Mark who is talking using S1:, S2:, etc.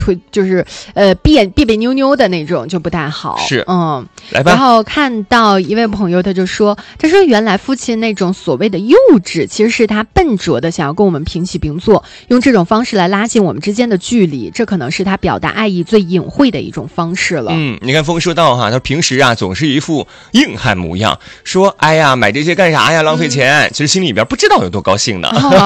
S1: 就是别扭扭的那种就不太好。
S2: 是，来吧。
S1: 然后看到一位朋友他就说原来父亲那种所谓的幼稚，其实是他笨拙的想要跟我们平起平坐，用这种方式来拉近我们之间的距离，这可能是他表达爱意最隐晦的一种方式了。
S2: 你看风说到他平时啊总是一副硬汉模样，说哎呀买这些干啥呀，浪费钱，其实心里边不知道有多高兴呢。